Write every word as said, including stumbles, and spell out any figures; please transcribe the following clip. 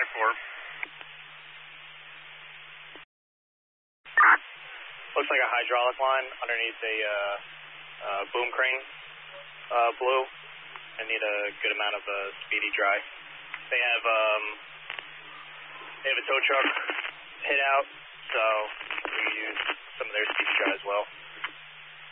four. Looks like a hydraulic line underneath a uh, uh, boom crane uh, blew. I need a good amount of uh, speedy dry. They have um, they have a tow truck hit out, so we use some of their speedy dry as well.